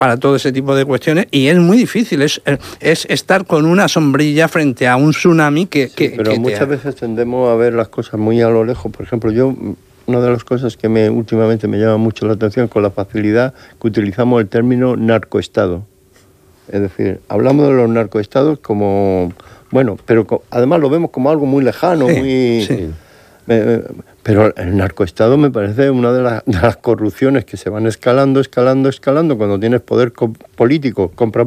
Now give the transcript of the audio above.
para todo ese tipo de cuestiones, y es muy difícil, es estar con una sombrilla frente a un tsunami pero muchas veces tendemos a ver las cosas muy a lo lejos. Por ejemplo, una de las cosas que últimamente me llama mucho la atención con la facilidad que utilizamos el término narcoestado. Es decir, hablamos de los narcoestados como, bueno, pero además lo vemos como algo muy lejano, muy... Sí. Pero el narcoestado me parece una de las corrupciones que se van escalando, cuando tienes poder político, compra